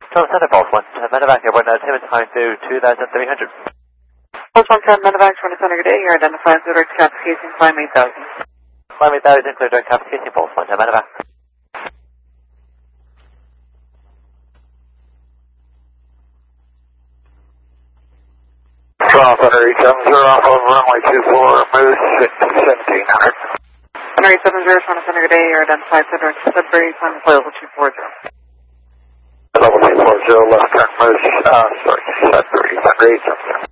Charles Center, Pulse 110 Medevac, airborne attainment time to 2,300. Pulse 110 Medevac, 20 Center, good day. You're identified as direct cap casing, climb 8,000. Climb 8,000, clear direct cap casing, Pulse 110 Medevac. South Center 870 off of runway 24, Moose 1700. Center 870, 20 Center, good day. You're identified as direct Sudbury, climb level 240. Level 240, left turn Moose, Sudbury, Thunder 870.